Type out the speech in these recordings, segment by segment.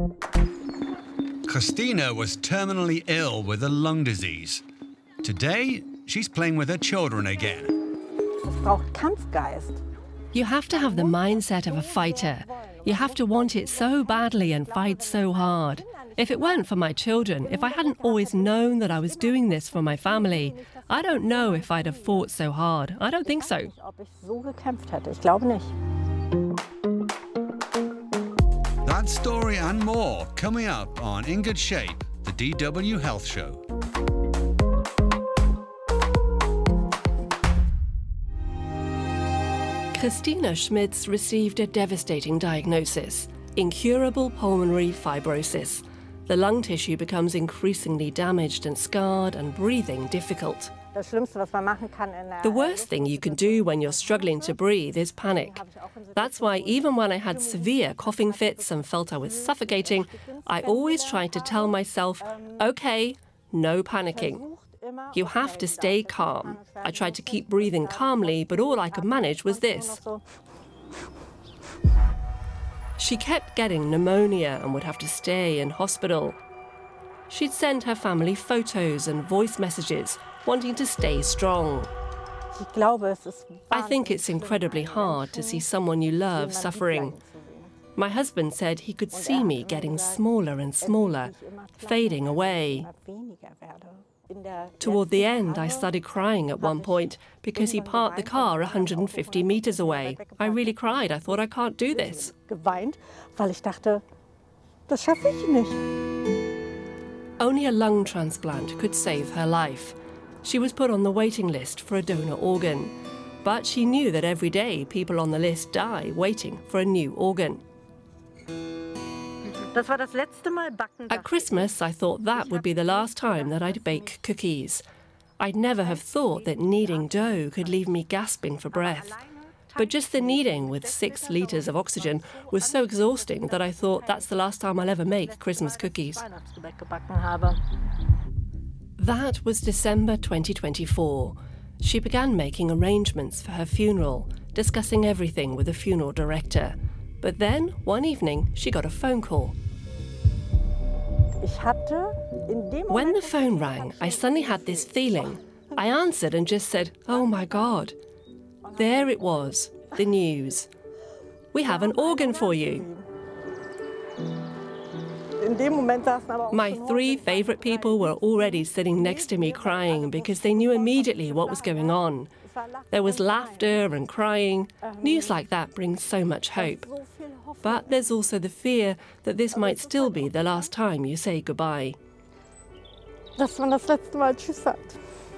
Christina was terminally ill with a lung disease. Today, she's playing with her children again. Es braucht Kampfgeist. You have to have the mindset of a fighter. You have to want it so badly and fight so hard. If it weren't for my children, if I hadn't always known that I was doing this for my family, I don't know if I'd have fought so hard. I don't think so. Ob ich so gekämpft hätte, ich glaube nicht. That story and more coming up on In Good Shape, the DW Health Show. Christina Schmitz received a devastating diagnosis: incurable pulmonary fibrosis. The lung tissue becomes increasingly damaged and scarred, and breathing difficult. Das Schlimmste, was man machen kann in der The worst thing you can do when you're struggling to breathe is panic. That's why even when I had severe coughing fits and felt I was suffocating, I always tried to tell myself, okay, no panicking. You have to stay calm. I tried to keep breathing calmly, but all I could manage was this. She kept getting pneumonia and would have to stay in hospital. She'd send her family photos and voice messages, wanting to stay strong. Ich glaube, es ist I think it's incredibly hard to see someone you love suffering. My husband said he could see me getting smaller and smaller, fading away. weniger werde. In der Toward the end, I started crying at one point because he parked the car 150 meters away. I really cried. I thought, I can't do this. geweint, weil ich dachte, das schaffe ich nicht. Only a lung transplant could save her life. She was put on the waiting list for a donor organ. But she knew that every day people on the list die waiting for a new organ. Das war das letzte Mal backen. At Christmas, I thought that would be the last time that I'd bake cookies. I'd never have thought that kneading dough could leave me gasping for breath. But just the kneading with 6 litres of oxygen was so exhausting that I thought that's the last time I'll ever make Christmas cookies. Weihnachtsgebäck gebacken habe. That was December 2024. She began making arrangements for her funeral, discussing everything with the funeral director. But then, one evening, she got a phone call. Ich hatte in dem When Moment, the phone rang, I suddenly had this feeling. I answered and just said, oh my God. There it was, the news. We have an organ for you. in dem Moment saßen aber auch My schon 3 favourite people were already sitting next to me crying because they knew immediately what was going on. There was laughter and crying. News like that brings so much hope. so viel Hoffnung, But there's also the fear that this might still be the last time you say goodbye. dass man das letzte Mal Tschüss sagt.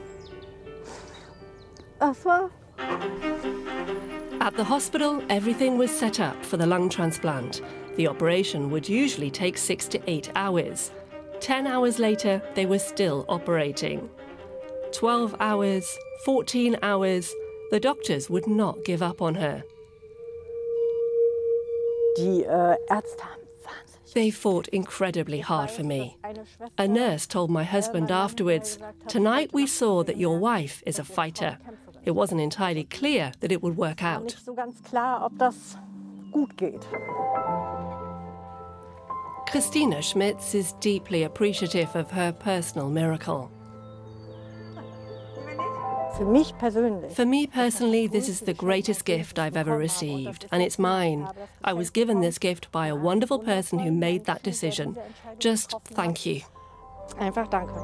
Das war At the hospital, everything was set up for the lung transplant. The operation would usually take 6 to 8 hours. 10 hours later, they were still operating. 12 hours, 14 hours, the doctors would not give up on her. die Ärzte haben wahnsinnig. They fought incredibly hard for me. A nurse told my husband afterwards, tonight we saw that your wife is a fighter. It wasn't entirely clear that it would work out. Nicht so ganz klar, ob das gut geht. Christina Schmitz is deeply appreciative of her personal miracle. Für mich persönlich. For me personally, this is the greatest gift I've ever received, and it's mine. I was given this gift by a wonderful person who made that decision. Just thank you. Einfach danke.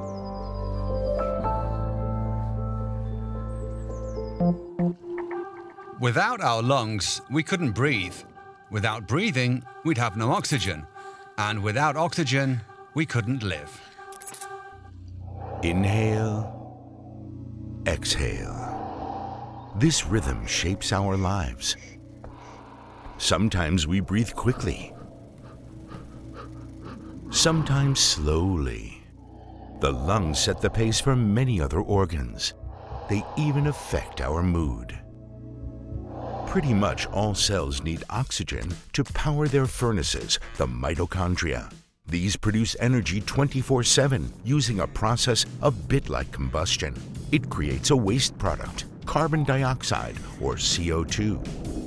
Without our lungs, we couldn't breathe. Without breathing, we'd have no oxygen. And without oxygen, we couldn't live. Inhale, exhale. This rhythm shapes our lives. Sometimes we breathe quickly, sometimes slowly. The lungs set the pace for many other organs. They even affect our mood. Pretty much all cells need oxygen to power their furnaces, the mitochondria. These produce energy 24/7 using a process a bit like combustion. It creates a waste product, carbon dioxide or CO2.